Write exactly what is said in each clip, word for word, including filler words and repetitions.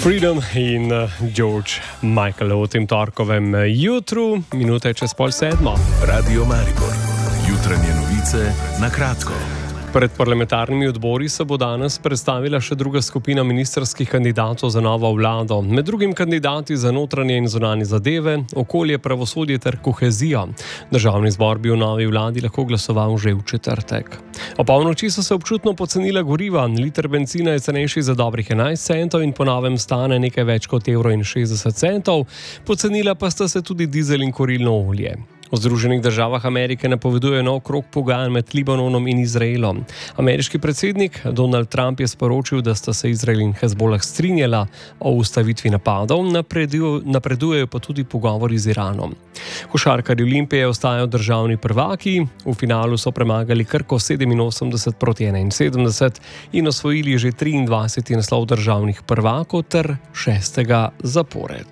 Freedom in George Michael v tem torkovem jutru, minuta je čez pol sedmo. Radio Maribor, jutranje novice na kratko. Pred parlamentarnimi odbori se bo danes predstavila še druga skupina ministrskih kandidatov za novo vlado. Med drugim kandidati za notranje in zunanje zadeve, okolje, pravosodje ter kohezijo. Državni zbor bi v novi vladi lahko glasoval že v četrtek. O polnoči so se občutno pocenila goriva. Liter bencina je cenejši za dobrih enajst centov in po novem stane nekaj več kot evro in šestdeset centov. Pocenila pa sta se tudi dizel in kurilno olje. V Združenih državah Amerike napoveduje nov krog pogajanj med Libanonom in Izraelom. Ameriški predsednik Donald Trump je sporočil, da sta se Izrael in Hezbolah strinjala o ustavitvi napadov, napredujejo pa tudi pogovori z Iranom. Košarkarji Olimpije ostajajo državni prvaki, v finalu so premagali Krko sedeminosemdeset proti enainsedemdeset in osvojili že triindvajseti naslov državnih prvakov ter šestega zapored.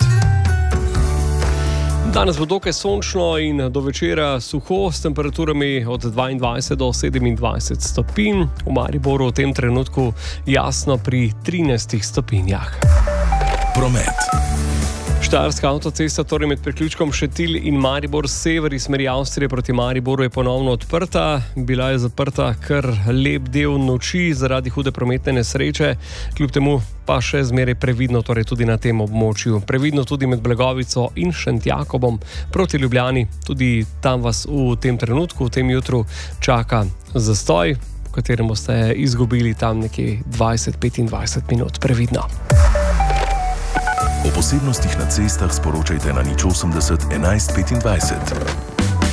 Danes bo dokaj sončno in do večera suho s temperaturami od dvaindvajset do sedemindvajset stopinj. V Mariboru v tem trenutku jasno pri trinajstih stopinjah. Promet. Štajerska avtocesta, torej med priključkom Šentilj in Maribor sever iz smeri Avstrije proti Mariboru, je ponovno odprta. Bila je zaprta kar lep del noči zaradi hude prometne nesreče, kljub temu pa še zmeraj previdno, torej tudi na tem območju. Previdno tudi med Blagovico in Šentjakobom proti Ljubljani. Tudi tam vas v tem trenutku, v tem jutru čaka zastoj, v katerem boste izgubili tam nekje dvajset do petindvajset minut. Previdno. O posebnostih na cestah sporočajte na nič osemdeset enajst petindvajset.